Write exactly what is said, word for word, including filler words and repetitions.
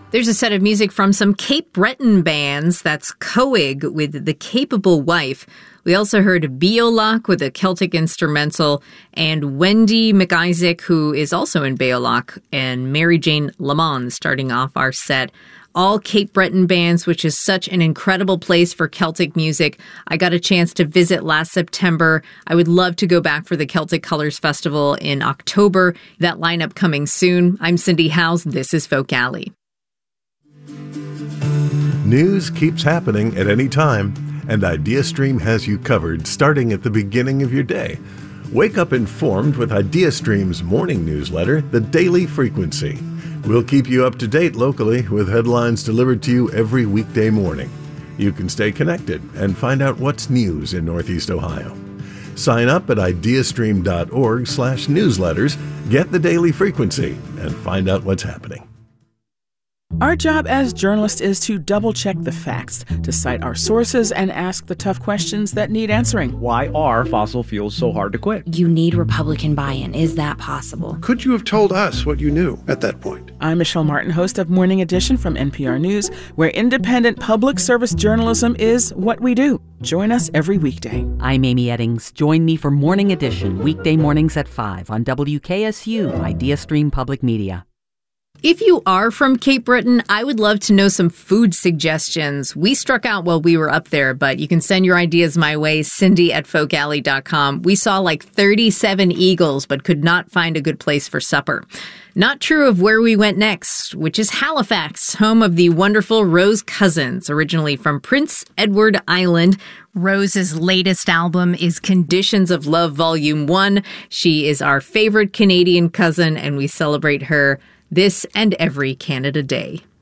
There's a set of music from some Cape Breton bands. That's Coig with The Capable Wife. We also heard Beoloch with a Celtic instrumental, and Wendy McIsaac, who is also in Beoloch, and Mary Jane Lamont starting off our set. All Cape Breton bands, which is such an incredible place for Celtic music. I got a chance to visit last September. I would love to go back for the Celtic Colors Festival in October. That lineup coming soon. I'm Cindy Howes. This is Folk Alley. News keeps happening at any time, and IdeaStream has you covered starting at the beginning of your day. Wake up informed with IdeaStream's morning newsletter, The Daily Frequency. We'll keep you up to date locally with headlines delivered to you every weekday morning. You can stay connected and find out what's news in Northeast Ohio. Sign up at ideastream.org slash newsletters, get The Daily Frequency, and find out what's happening. Our job as journalists is to double-check the facts, to cite our sources, and ask the tough questions that need answering. Why are fossil fuels so hard to quit? You need Republican buy-in. Is that possible? Could you have told us what you knew at that point? I'm Michelle Martin, host of Morning Edition from N P R News, where independent public service journalism is what we do. Join us every weekday. I'm Amy Eddings. Join me for Morning Edition, weekday mornings at five on W K S U, IdeaStream Public Media. If you are from Cape Breton, I would love to know some food suggestions. We struck out while we were up there, but you can send your ideas my way, Cindy at folk alley dot com. We saw like thirty-seven eagles, but could not find a good place for supper. Not true of where we went next, which is Halifax, home of the wonderful Rose Cousins, originally from Prince Edward Island. Rose's latest album is Conditions of Love Volume one. She is our favorite Canadian cousin, and we celebrate her this and every Canada Day.